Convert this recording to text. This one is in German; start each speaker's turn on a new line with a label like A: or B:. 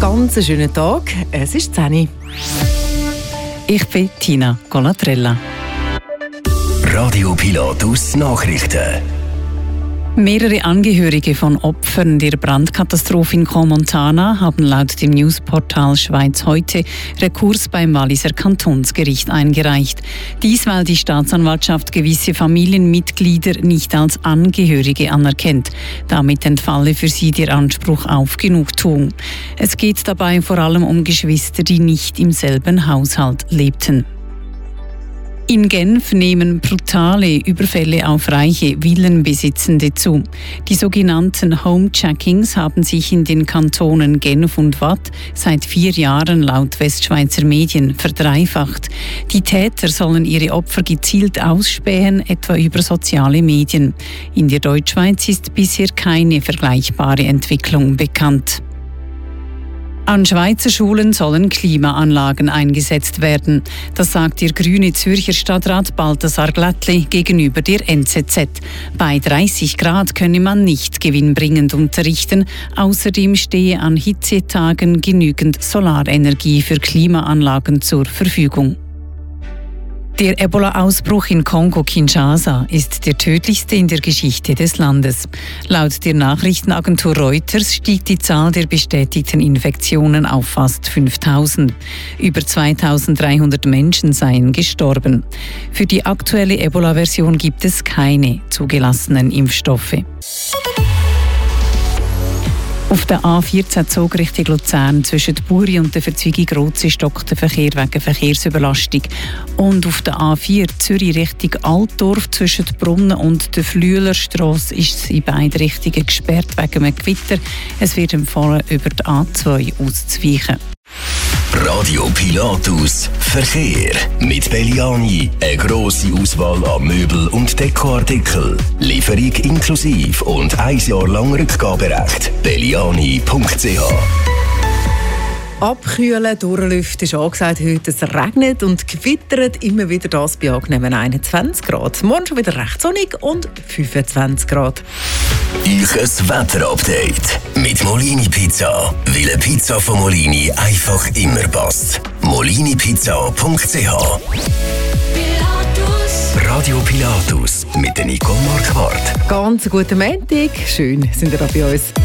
A: ganz schönen Tag. Es ist 10 Uhr.
B: Ich bin Tina Colatrella.
C: Radio Pilatus Nachrichten.
B: Mehrere Angehörige von Opfern der Brandkatastrophe in Crans-Montana haben laut dem Newsportal Schweiz heute Rekurs beim Walliser Kantonsgericht eingereicht. Dies, weil die Staatsanwaltschaft gewisse Familienmitglieder nicht als Angehörige anerkennt. Damit entfalle für sie der Anspruch auf Genugtuung. Es geht dabei vor allem um Geschwister, die nicht im selben Haushalt lebten. In Genf nehmen brutale Überfälle auf reiche Villenbesitzende zu. Die sogenannten Homecheckings haben sich in den Kantonen Genf und Waadt seit 4 Jahren laut Westschweizer Medien verdreifacht. Die Täter sollen ihre Opfer gezielt ausspähen, etwa über soziale Medien. In der Deutschschweiz ist bisher keine vergleichbare Entwicklung bekannt. An Schweizer Schulen sollen Klimaanlagen eingesetzt werden. Das sagt der grüne Zürcher Stadtrat Balthasar Glättli gegenüber der NZZ. Bei 30 Grad könne man nicht gewinnbringend unterrichten. Außerdem stehe an Hitzetagen genügend Solarenergie für Klimaanlagen zur Verfügung. Der Ebola-Ausbruch in Kongo-Kinshasa ist der tödlichste in der Geschichte des Landes. Laut der Nachrichtenagentur Reuters stieg die Zahl der bestätigten Infektionen auf fast 5.000. Über 2.300 Menschen seien gestorben. Für die aktuelle Ebola-Version gibt es keine zugelassenen Impfstoffe. Auf der A14 Zug Richtung Luzern zwischen Buri und der Verzweigung Rozi stockt der Verkehr wegen Verkehrsüberlastung. Und auf der A4 Zürich Richtung Altdorf zwischen Brunnen und der Flüelerstrasse ist es in beide Richtungen gesperrt wegen einem Gewitter. Es wird empfohlen, über die A2 auszuweichen.
C: Radio Pilatus Verkehr. Mit Belliani eine grosse Auswahl an Möbel- und Dekoartikeln. Lieferung inklusive und 1 Jahr lang Rückgaberecht. Belliani.ch.
A: Abkühlen, durchlüften ist angesagt heute. Es regnet und gewittert immer wieder, das bei angenehmen 21 Grad. Morgen schon wieder recht sonnig und 25 Grad.
C: Euch Wetterupdate mit Molini Pizza. Weil eine Pizza von Molini einfach immer passt. molinipizza.ch. Radio Pilatus mit der Nicole Marquardt.
A: Ganz guten Montag. Schön, sind ihr da bei uns.